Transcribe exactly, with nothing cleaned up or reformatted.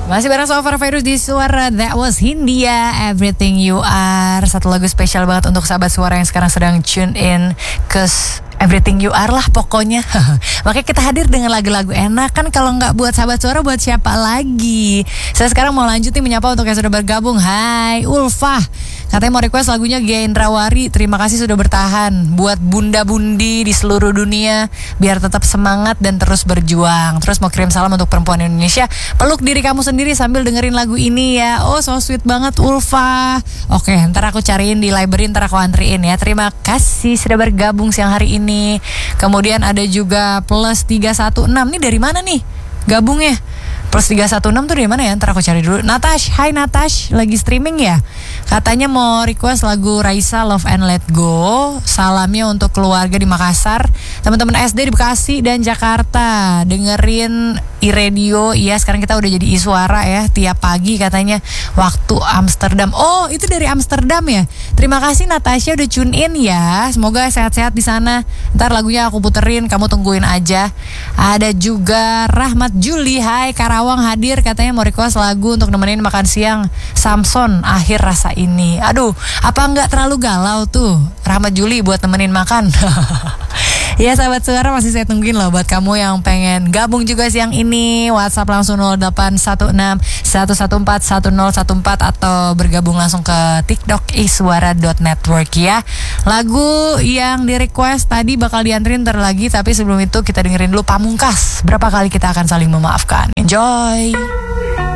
Masih bareng Sofar Virus di Suara. That was Hindia, Everything You Are. Satu lagu spesial banget untuk sahabat Suara yang sekarang sedang tune in ke Everything You Are lah pokoknya. Makanya kita hadir dengan lagu-lagu enak. Kan kalau nggak buat sahabat Suara, buat siapa lagi? Saya sekarang mau lanjut nih menyapa untuk yang sudah bergabung. Hai Ulfa, katanya mau request lagunya Gia Indrawari. Terima kasih sudah bertahan. Buat bunda-bundi di seluruh dunia, biar tetap semangat dan terus berjuang. Terus mau kirim salam untuk perempuan Indonesia. Peluk diri kamu sendiri sambil dengerin lagu ini ya. Oh so sweet banget Ulfa. Oke, ntar aku cariin di library, ntar aku antriin ya. Terima kasih sudah bergabung siang hari ini. Kemudian ada juga plus tiga satu enam. Nih dari mana nih gabungnya? Plus tiga satu enam tuh dari mana ya? Ntar aku cari dulu. Natash, hai Natash, lagi streaming ya? Katanya mau request lagu Raisa Love and Let Go. Salamnya untuk keluarga di Makassar, teman-teman S D di Bekasi dan Jakarta. Dengerin iRadio. Iya, sekarang kita udah jadi iSuara ya. Tiap pagi katanya waktu Amsterdam. Oh, itu dari Amsterdam ya? Terima kasih Natasha udah tune in ya. Semoga sehat-sehat di sana. Ntar lagunya aku puterin, kamu tungguin aja. Ada juga Rahmat Juli, hai Karawang hadir, katanya mau request lagu untuk nemenin makan siang Samson Akhir Rasa Ini. Aduh, apa nggak terlalu galau tuh Rahmat Juli buat nemenin makan? Ya sahabat Suara, masih saya tungguin loh buat kamu yang pengen gabung juga siang ini. WhatsApp langsung nol delapan satu enam satu satu empat satu nol satu empat atau bergabung langsung ke TikTok iswara dot network ya. Lagu yang di request tadi bakal dianterin ntar lagi, tapi sebelum itu kita dengerin dulu Pamungkas. Berapa kali kita akan saling memaafkan. Enjoy.